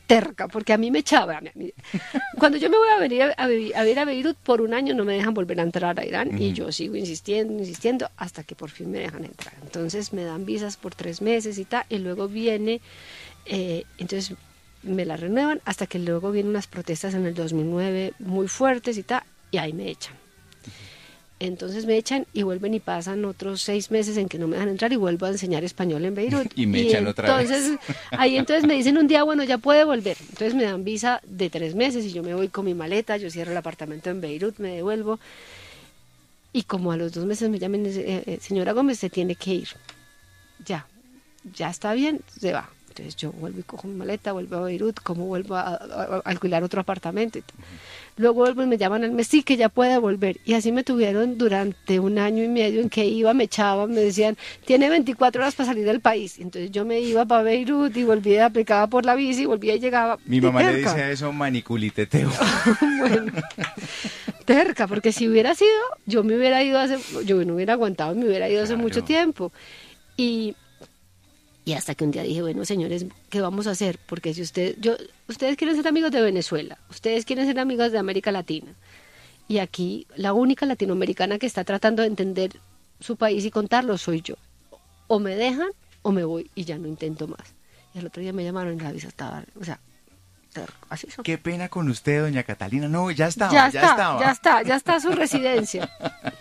terca, porque a mí me echaban. Cuando yo me voy a venir a ver a Beirut, por un año no me dejan volver a entrar a Irán, y yo sigo insistiendo, hasta que por fin me dejan entrar. Entonces me dan visas por 3 meses y tal, y luego viene, entonces me la renuevan, hasta que luego vienen unas protestas en el 2009 muy fuertes y tal, y ahí me echan. Entonces me echan y vuelven y pasan otros 6 meses en que no me dejan entrar y vuelvo a enseñar español en Beirut. Y me echan otra vez. Ahí entonces me dicen un día, bueno, ya puede volver. Entonces me dan visa de 3 meses y yo me voy con mi maleta, yo cierro el apartamento en Beirut, me devuelvo. Y como a los 2 meses me llaman, señora Gómez, se tiene que ir. Ya está bien, se va. Entonces yo vuelvo y cojo mi maleta, vuelvo a Beirut, como vuelvo a alquilar otro apartamento. Luego vuelvo y me llaman al mes, sí, que ya puede volver. Y así me tuvieron durante 1 año y medio, en que iba, me echaban, me decían, tiene 24 horas para salir del país. Entonces yo me iba para Beirut y volvía, aplicaba por la visa y volvía y llegaba. Mi mamá terca. le dice a eso maniculiteteo. Bueno, terca, porque si hubiera sido, yo no hubiera aguantado, me hubiera ido hace mucho tiempo. Y hasta que un día dije, bueno, señores, ¿qué vamos a hacer? Porque si ustedes quieren ser amigos de Venezuela, ustedes quieren ser amigos de América Latina, y aquí la única latinoamericana que está tratando de entender su país y contarlo soy yo. O me dejan o me voy y ya no intento más. Y el otro día me llamaron y la visa estaba, así son. Qué pena con usted, doña Catalina. No, ya está su residencia.